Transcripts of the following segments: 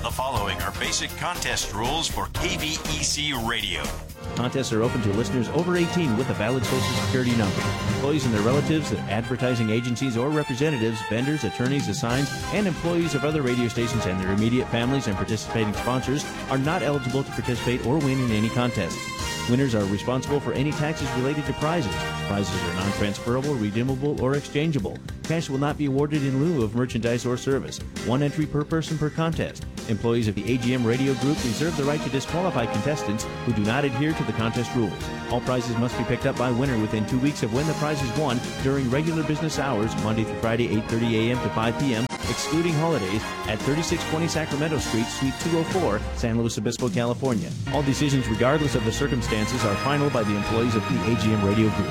The following are basic contest rules for KVEC Radio. Contests are open to listeners over 18 with a valid Social Security number. Employees and their relatives, advertising agencies or representatives, vendors, attorneys, assigns, and employees of other radio stations and their immediate families and participating sponsors are not eligible to participate or win in any contest. Winners are responsible for any taxes related to prizes. Prizes are non-transferable, redeemable, or exchangeable. Cash will not be awarded in lieu of merchandise or service. One entry per person per contest. Employees of the AGM Radio Group reserve the right to disqualify contestants who do not adhere to the contest rules. All prizes must be picked up by winner within 2 weeks of when the prize is won during regular business hours, Monday through Friday, 8:30 a.m. to 5 p.m., excluding holidays, at 3620 Sacramento Street, Suite 204, San Luis Obispo, California. All decisions, regardless of the circumstances, are final by the employees of the AGM Radio Group.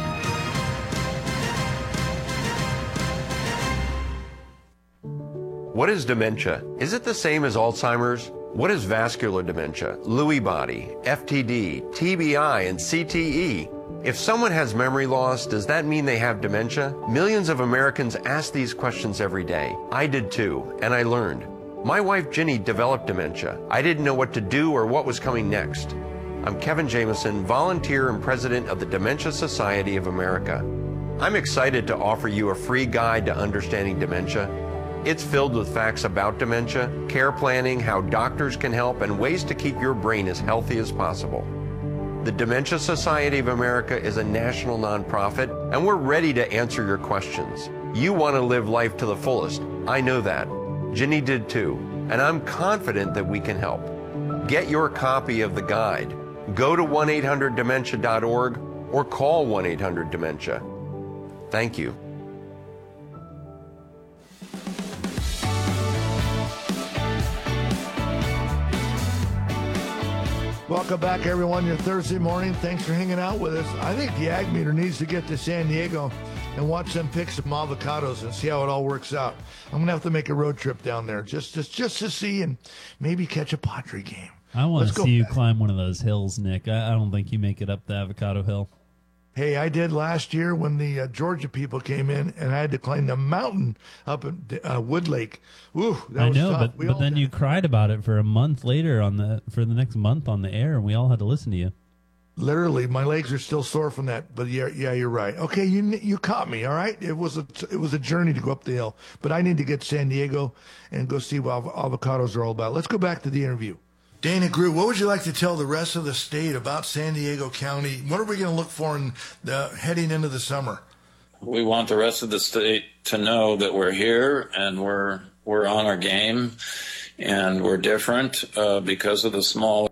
What is dementia? Is it the same as Alzheimer's? What is vascular dementia, Lewy body, FTD, TBI, and CTE? If someone has memory loss, does that mean they have dementia? Millions of Americans ask these questions every day. I did too, and I learned. My wife Ginny developed dementia. I didn't know what to do or what was coming next. I'm Kevin Jameson, volunteer and president of the Dementia Society of America. I'm excited to offer you a free guide to understanding dementia. It's filled with facts about dementia, care planning, how doctors can help, and ways to keep your brain as healthy as possible. The Dementia Society of America is a national nonprofit, and we're ready to answer your questions. You want to live life to the fullest. I know that. Ginny did too, and I'm confident that we can help. Get your copy of the guide. Go to 1-800-DEMENTIA.org or call 1-800-DEMENTIA. Thank you. Welcome back, everyone, your Thursday morning. Thanks for hanging out with us. I think the Ag Meter needs to get to San Diego and watch them pick some avocados and see how it all works out. I'm going to have to make a road trip down there just to see and maybe catch a Padre game. I want to see you climb one of those hills, Nick. I don't think you make it up the Avocado Hill. Hey, I did last year when the Georgia people came in, and I had to climb the mountain up at Wood Lake. Ooh, that was tough. but then you cried about it for a month later for the next month on the air, and we all had to listen to you. Literally, my legs are still sore from that. But yeah, you're right. Okay, you caught me. All right, it was a journey to go up the hill, but I need to get to San Diego and go see what avocados are all about. Let's go back to the interview. Dana Grew, what would you like to tell the rest of the state about San Diego County? What are we going to look for heading into the summer? We want the rest of the state to know that we're here and we're on our game and we're different because of the small